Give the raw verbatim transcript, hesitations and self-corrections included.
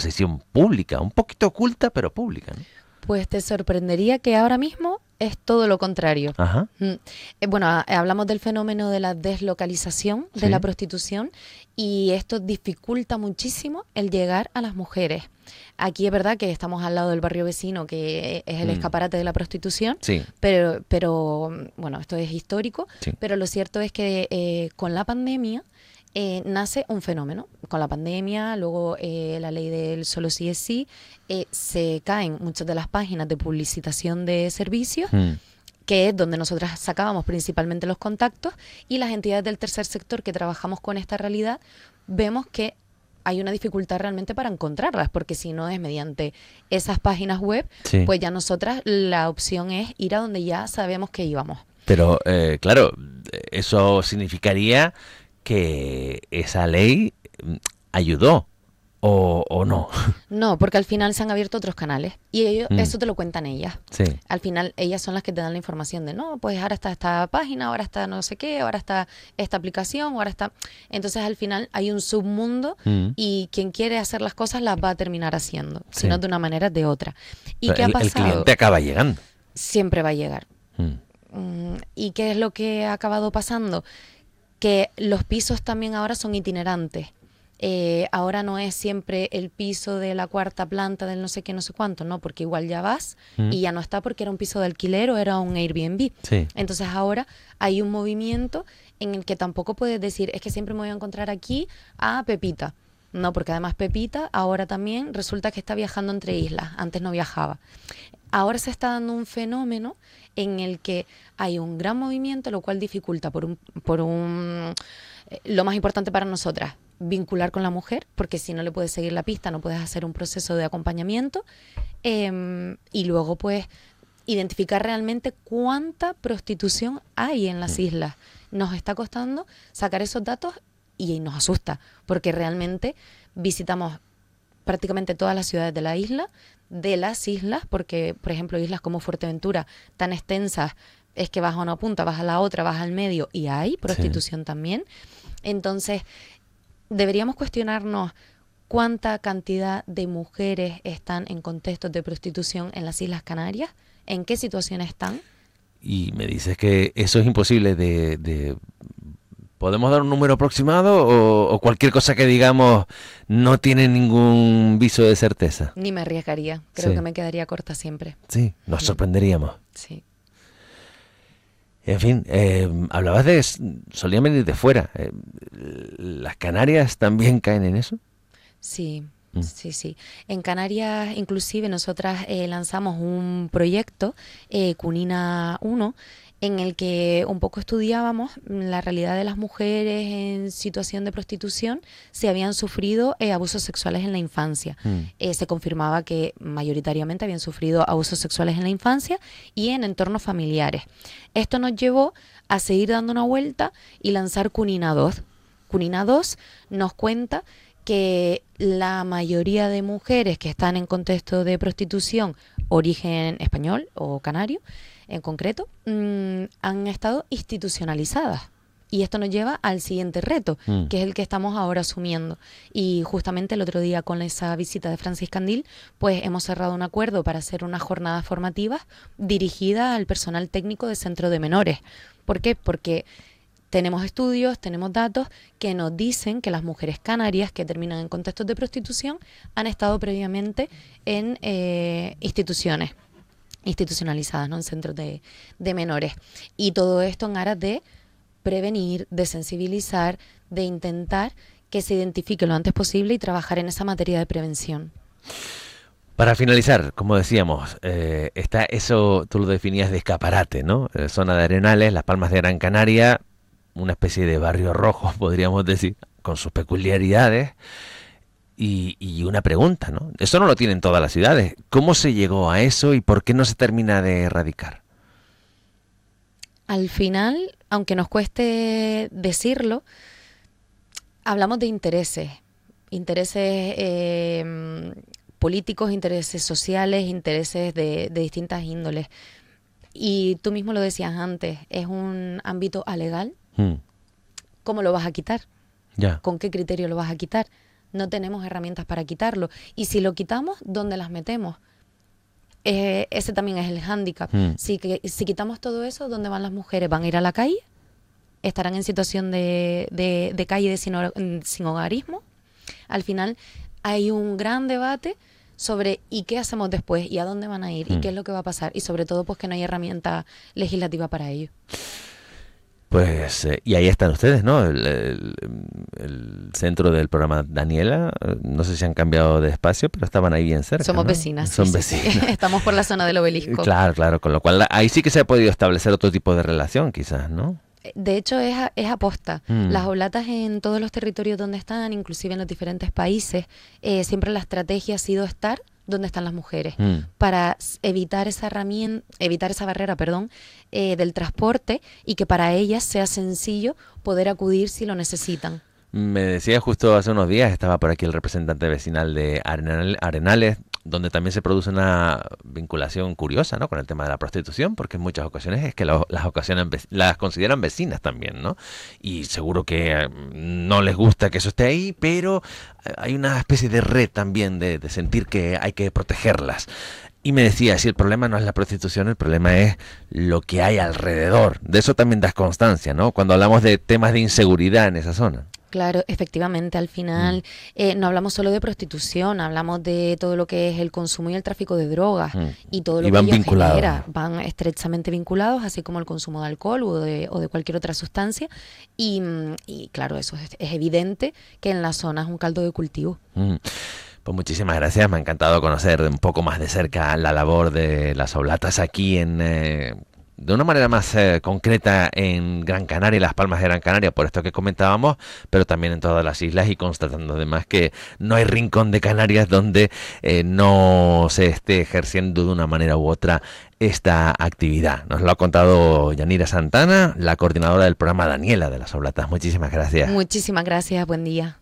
posición pública, un poquito oculta, pero pública, ¿no? Pues te sorprendería que ahora mismo es todo lo contrario. Ajá. Mm. Eh, Bueno, a- hablamos del fenómeno de la deslocalización de Sí. la prostitución y esto dificulta muchísimo el llegar a las mujeres. Aquí es verdad que estamos al lado del barrio vecino, que es el Mm. escaparate de la prostitución, Sí. pero, pero bueno, esto es histórico, Sí. pero lo cierto es que eh, con la pandemia eh, nace un fenómeno. Con la pandemia, luego eh, la ley del solo sí es sí, eh, se caen muchas de las páginas de publicitación de servicios, Mm. que es donde nosotras sacábamos principalmente los contactos, y las entidades del tercer sector que trabajamos con esta realidad, vemos que hay una dificultad realmente para encontrarlas, porque si no es mediante esas páginas web, Sí. pues ya nosotras la opción es ir a donde ya sabemos que íbamos. Pero, eh, claro, eso significaría que esa ley mm, ayudó, o, o no. No, porque al final se han abierto otros canales y ellos, Mm. eso te lo cuentan ellas. Sí. Al final ellas son las que te dan la información de, no, pues ahora está esta página, ahora está no sé qué, ahora está esta aplicación, ahora está... Entonces al final hay un submundo Mm. y quien quiere hacer las cosas las va a terminar haciendo, Sí. si no de una manera de otra. ¿Y O sea, qué ha el, el pasado? cliente acaba llegando. Siempre va a llegar. Mm. Mm, ¿Y qué es lo que ha acabado pasando? Que los pisos también ahora son itinerantes. Eh, ahora no es siempre el piso de la cuarta planta del no sé qué, no sé cuánto, no, porque igual ya vas Mm. y ya no está porque era un piso de alquiler o era un Airbnb. Sí. Entonces ahora hay un movimiento en el que tampoco puedes decir, es que siempre me voy a encontrar aquí a Pepita. No, porque además Pepita ahora también resulta que está viajando entre islas, antes no viajaba. Ahora se está dando un fenómeno en el que hay un gran movimiento, lo cual dificulta por un, por un eh, lo más importante para nosotras, vincular con la mujer, porque si no le puedes seguir la pista, no puedes hacer un proceso de acompañamiento, eh, y luego pues identificar realmente cuánta prostitución hay en las islas. Nos está costando sacar esos datos y nos asusta, porque realmente visitamos prácticamente todas las ciudades de la isla, de las islas, porque, por ejemplo, islas como Fuerteventura, tan extensas, es que vas a una punta, vas a la otra, vas al medio, y hay prostitución también. Entonces, deberíamos cuestionarnos cuánta cantidad de mujeres están en contextos de prostitución en las Islas Canarias, en qué situación están. Y me dices que eso es imposible de... de- ¿Podemos dar un número aproximado o, o cualquier cosa que digamos no tiene ningún viso de certeza? Ni me arriesgaría, creo Sí. que me quedaría corta siempre. Sí, nos Sí. sorprenderíamos. Sí. En fin, eh, hablabas de... solían venir de fuera. Eh, ¿Las Canarias también caen en eso? Sí, Mm. sí, sí. En Canarias, inclusive, nosotras eh, lanzamos un proyecto, eh, Cunina uno, en el que un poco estudiábamos la realidad de las mujeres en situación de prostitución si habían sufrido eh, abusos sexuales en la infancia. Mm. Eh, se confirmaba que mayoritariamente habían sufrido abusos sexuales en la infancia y en entornos familiares. Esto nos llevó a seguir dando una vuelta y lanzar Cunina dos. Cunina dos nos cuenta que la mayoría de mujeres que están en contexto de prostitución, origen español o canario en concreto, mmm, han estado institucionalizadas. Y esto nos lleva al siguiente reto, Mm. que es el que estamos ahora asumiendo. Y justamente el otro día con esa visita de Francis Candil, pues hemos cerrado un acuerdo para hacer unas jornadas formativas dirigidas al personal técnico de centro de menores. ¿Por qué? Porque tenemos estudios, tenemos datos que nos dicen que las mujeres canarias que terminan en contextos de prostitución han estado previamente en eh, instituciones institucionalizadas, ¿no? En centros de, de menores. Y todo esto en aras de prevenir, de sensibilizar, de intentar que se identifique lo antes posible y trabajar en esa materia de prevención. Para finalizar, como decíamos, eh, está eso, tú lo definías de escaparate, ¿no? Eh, zona de Arenales, Las Palmas de Gran Canaria, una especie de barrio rojo, podríamos decir, con sus peculiaridades. Y, y una pregunta, ¿no? Eso no lo tienen todas las ciudades. ¿Cómo se llegó a eso y por qué no se termina de erradicar? Al final, aunque nos cueste decirlo, hablamos de intereses, intereses eh, políticos, intereses sociales, intereses de, de distintas índoles. Y tú mismo lo decías antes, es un ámbito alegal. Hmm. ¿Cómo lo vas a quitar? Ya. ¿Con qué criterio lo vas a quitar? no tenemos herramientas para quitarlo. Y si lo quitamos, ¿dónde las metemos? Eh, ese también es el hándicap. Mm. Si, que, si quitamos todo eso, ¿dónde van las mujeres? ¿Van a ir a la calle? ¿Estarán en situación de, de, de calle de sin, sin hogarismo? Al final hay un gran debate sobre ¿y qué hacemos después? ¿Y a dónde van a ir? Mm. ¿Y qué es lo que va a pasar? Y sobre todo, pues que no hay herramienta legislativa para ello. Pues, eh, y ahí están ustedes, ¿no? El, el, el centro del programa Daniela, eh, no sé si han cambiado de espacio, pero estaban ahí bien cerca, Somos ¿no? vecinas. Son sí, vecinas. Sí, sí. Estamos por la zona del obelisco. Claro, claro, con lo cual ahí sí que se ha podido establecer otro tipo de relación, quizás, ¿no? De hecho, es, a, es aposta. Mm. Las oblatas en todos los territorios donde están, inclusive en los diferentes países, eh, siempre la estrategia ha sido estar donde están las mujeres, Mm. para evitar esa herramienta, evitar esa barrera, perdón, eh, del transporte, y que para ellas sea sencillo poder acudir si lo necesitan. Me decía justo hace unos días, estaba por aquí el representante vecinal de Arenal- Arenales, donde también se produce una vinculación curiosa, ¿no?, con el tema de la prostitución, porque en muchas ocasiones es que lo- las ocasionan, vec- las consideran vecinas también, ¿no? Y seguro que eh, no les gusta que eso esté ahí, pero eh, hay una especie de red también de, de sentir que hay que protegerlas. Y me decía, si el problema no es la prostitución, el problema es lo que hay alrededor. De eso también das constancia, ¿no?, cuando hablamos de temas de inseguridad en esa zona. Claro, efectivamente, al final eh, no hablamos solo de prostitución, hablamos de todo lo que es el consumo y el tráfico de drogas, Mm. y todo lo Y que van ello vinculados. genera. Van estrechamente vinculados, así como el consumo de alcohol o de, o de cualquier otra sustancia. Y, mm, y claro, eso es, es evidente que en la zona es un caldo de cultivo. Mm. Pues muchísimas gracias, me ha encantado conocer un poco más de cerca la labor de las oblatas aquí en... Eh, de una manera más eh, concreta en Gran Canaria y Las Palmas de Gran Canaria, por esto que comentábamos, pero también en todas las islas, y constatando además que no hay rincón de Canarias donde eh, no se esté ejerciendo de una manera u otra esta actividad. Nos lo ha contado Yanira Santana, la coordinadora del programa Daniela de las Oblatas. Muchísimas gracias. Muchísimas gracias, buen día.